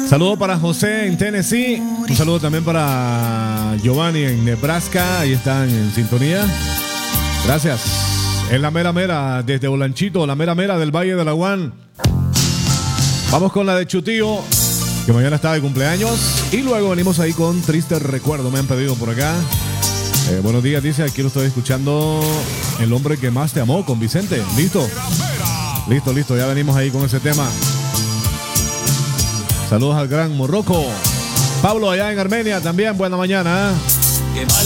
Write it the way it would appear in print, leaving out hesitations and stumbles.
Saludo para José en Tennessee. Un saludo también para Giovanni en Nebraska. Ahí están en sintonía. Gracias. En la mera mera, desde Olanchito, la mera mera del Valle de la Guan. Vamos con la de Chutío, que mañana está de cumpleaños. Y luego venimos ahí con Triste Recuerdo. Me han pedido por acá. Buenos días, dice. Aquí lo estoy escuchando. El hombre que más te amó, con Vicente. ¿Listo? Listo. Ya venimos ahí con ese tema. Saludos al gran Morroco. Pablo allá en Armenia también. Buena mañana.